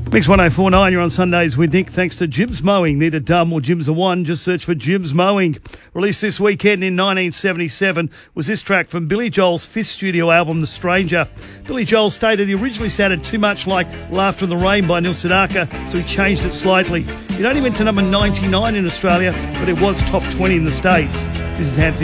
Mix 1049, you're on Sundays with Nick. Thanks to Jim's Mowing. Need a dumb or Jim's the one? Just search for Jim's Mowing. Released this weekend in 1977 was this track from Billy Joel's fifth studio album, The Stranger. Billy Joel stated he originally sounded too much like Laughter in the Rain by Neil Sedaka, so he changed it slightly. It only went to number 99 in Australia, but it was top 20 in the States. This is Anthony